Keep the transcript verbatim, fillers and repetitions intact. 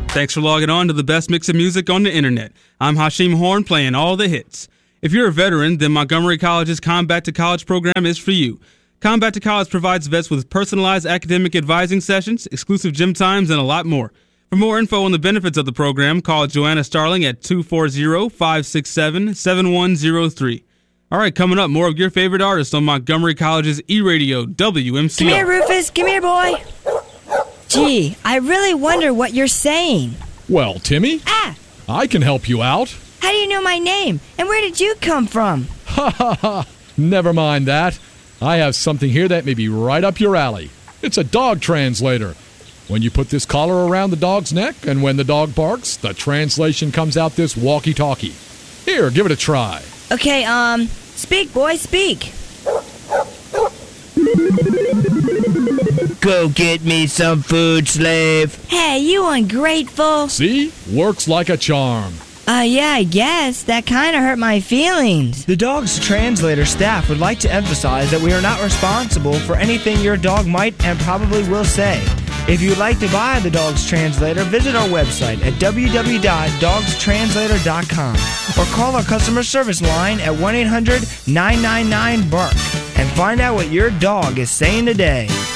Thanks for logging on to the best mix of music on the internet. I'm Hashim Horn, playing all the hits. If you're a veteran, then Montgomery College's Combat to College program is for you. Combat to College provides vets with personalized academic advising sessions, exclusive gym times, and a lot more. For more info on the benefits of the program, call Joanna Starling at two four zero, five six seven, seven one zero three. All right, coming up, more of your favorite artists on Montgomery College's E-Radio, W M C R. Come here, Rufus. Come here, boy. Gee, I really wonder what you're saying. Well, Timmy, Ah! I can help you out. How do you know my name? And where did you come from? Ha ha ha! Never mind that. I have something here that may be right up your alley. It's a dog translator. When you put this collar around the dog's neck, and when the dog barks, the translation comes out this walkie-talkie. Here, give it a try. Okay, um, speak, boy, speak. Go get me some food, slave. Hey, you ungrateful. See? Works like a charm. Uh, yeah, I guess. That kind of hurt my feelings. The Dog's Translator staff would like to emphasize that we are not responsible for anything your dog might and probably will say. If you'd like to buy the Dog's Translator, visit our website at w w w dot dogs translator dot com or call our customer service line at one eight hundred, nine nine nine, bark and find out what your dog is saying today.